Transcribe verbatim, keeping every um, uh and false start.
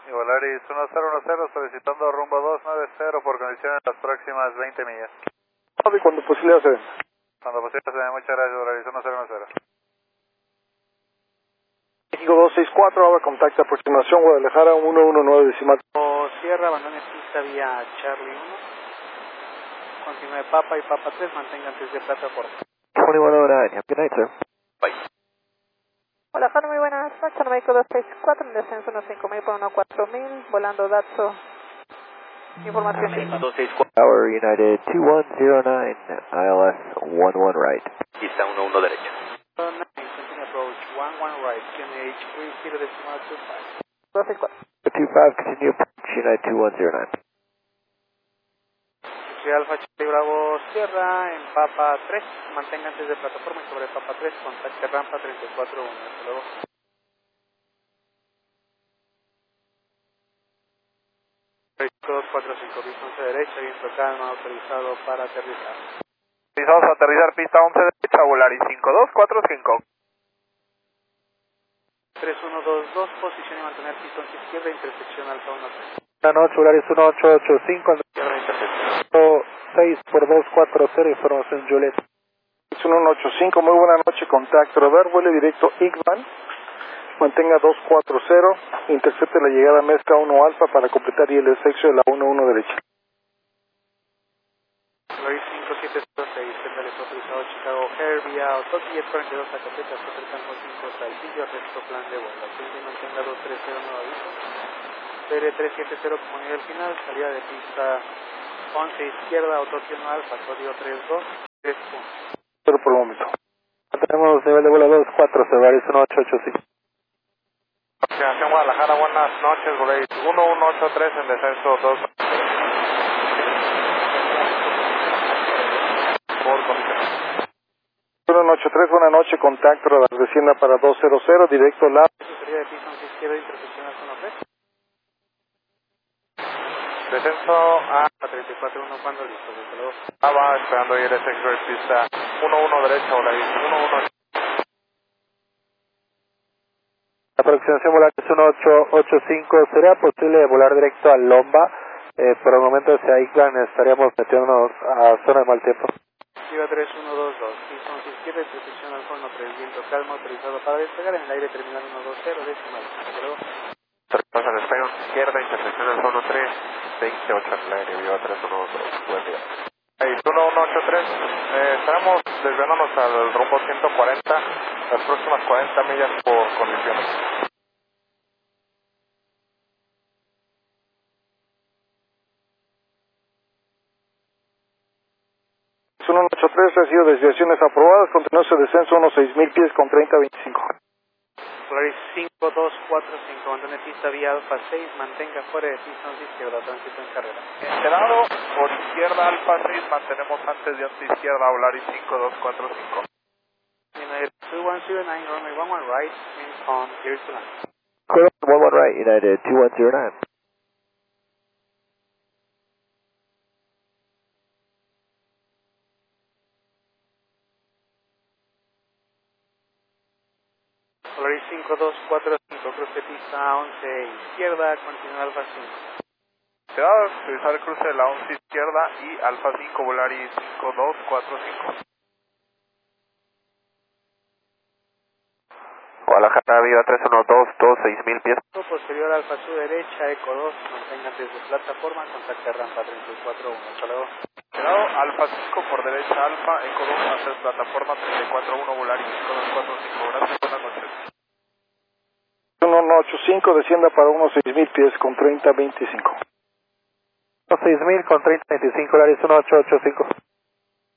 Y Volaris uno cero uno cero solicitando rumbo dos nueve cero por condiciones en las próximas veinte millas. ¿Y cuando posible se den? Cuando posible se den, muchas gracias, Volaris uno cero uno cero. México dos seis cuatro, ahora contacta aproximación Guadalajara uno uno nueve decimal. Sierra, abandone pista vía Charlie uno. Continúe Papa y Papa tres, mantenga antes de plataforma. twenty-one oh nine, have a good night, sir. Bye. Hola, Juan, muy buenas noches. México dos seis cuatro, en descenso uno cinco mil por uno cuatro mil, volando Datso. Información. dos seis cuatro. Tower United two one zero nine, I L S one one right. Pista uno uno derecha. Continue approach one one right, Q N H three zero decimal two five. dos seis cuatro. two five, continue approach United two one zero nine. Alfa Charlie Bravo Sierra en Papa tres, mantenga antes de plataforma y sobre Papa tres, contacte rampa treinta y cuatro uno, hasta luego. dos cuatro cinco, pista once derecha, viento calma, autorizado para aterrizar. Vamos a aterrizar pista once derecha, Volaris cinco dos cuatro cinco. tres uno dos dos, posición y mantener pista once izquierda, intersección Alfa uno tres. Buenas noches, Volaris uno ocho ocho cinco, Izquierda, intersección. seis por dos cuatro cero, información Juliet. uno ocho cinco, muy buena noche, contacto radar, vuele directo I C B A N, mantenga dos cuatro cero, intercepte la llegada mezcla uno alfa para completar y el sexo de la uno uno derecha. Volaris cinco siete cero seis, central autorizado Chicago Air, vía Autopilot cuarenta y dos Zacatecas, Hotel Campo cinco Saltillo, resto plan de vuelo. Asciende y mantenga dos tres cero nueve aviso. P R tres siete cero como nivel final, salida de pista once izquierda, autopión alfa, código tres dos tres uno. Pero por el momento. Tenemos nivel de vuelo dos cuatro, Volaris uno ocho ocho cinco. Aproximación Guadalajara, buenas noches, Volaris uno uno ocho tres en descenso dos. Por condiciones. uno uno ocho tres, buena noche, contacto radar, descienda para dos cero cero, directo la... Salida de pista once izquierda, intersección alfa uno tres. Descenso a treinta y cuatro uno, cuando listo, desde luego. Ava, esperando ir a X-Ray pista uno uno derecha, Volaris uno uno. Aproximación Volaris uno ocho ocho cinco, ¿sería posible volar directo a Lomba? Eh, por el momento hacia I C B A N estaríamos metiéndonos a zona de mal tiempo. Activa tres uno dos dos, pista once izquierda, intersección alfa uno tres, viento calma, autorizado para despegar en el aire terminal uno dos cero, decimal, desde luego. Pasa al espero izquierda, intersección al uno tres, veintiocho en el aire, viva tres uno dos, buen día. Hey, uno uno ocho tres, eh, estaremos desviándonos al rumbo ciento cuarenta, las próximas cuarenta millas por condiciones. uno ocho tres, recibido desviaciones aprobadas, continúa su descenso unos seis mil pies con treinta veinticinco. Volaris cinco dos cuatro cinco, mantene pista vía Alfa seis, mantenga fuera de pista once izquierda, tránsito en carrera. Enterado, por izquierda Alfa seis, mantenemos antes de once izquierda, Volaris cinco dos cuatro cinco. United two one zero nine, runway one one right, wind on, clear to land. Clear one one right, United two one zero nine. Volaris cinco dos cuatro cinco, cruce pista once izquierda, continúa Alfa cinco. Se va a utilizar el cruce de la once izquierda y Alfa cinco, Volaris cinco dos cuatro cinco. Guadalajara, viva tres uno dos dos, seis mil pies. Posterior Alfa su derecha, Eco dos, mantenga desde plataforma, contacte rampa treinta y cuatro uno, hasta luego. Llegado, Alfa cinco por derecha, Alfa, Eco dos, antes plataforma treinta y cuatro uno, Volaris cinco dos cuatro cinco. Gracias, buenas noches. uno ocho cinco, descienda para unos seis mil pies con treinta veinticinco. seis mil con treinta veinticinco, Volaris uno ocho ocho cinco.